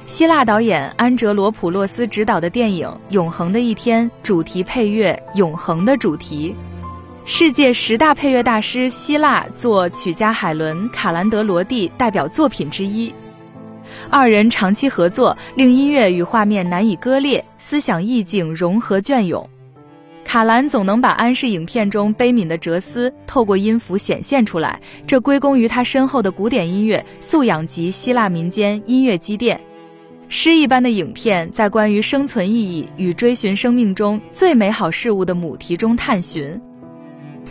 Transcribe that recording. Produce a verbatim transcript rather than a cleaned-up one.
希腊导演安哲罗普洛斯执导的电影《永恒的一天》主题配乐《永恒的主题》，世界十大配乐大师希腊作曲家海伦·卡兰德罗蒂代表作品之一。二人长期合作，令音乐与画面难以割裂，思想意境融合隽永。卡兰总能把安氏影片中悲悯的哲思透过音符显现出来，这归功于他深厚的古典音乐素养及希腊民间音乐积淀。诗一般的影片在关于生存意义与追寻生命中最美好事物的母题中探寻。